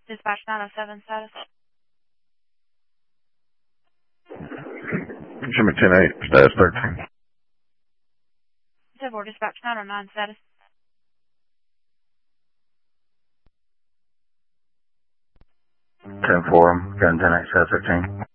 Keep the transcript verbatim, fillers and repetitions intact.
Dispatch nine oh seven status. Jimmy ten eight, status thirteen. ten four, dispatch nine oh nine status. ten four, gun ten eight, status thirteen.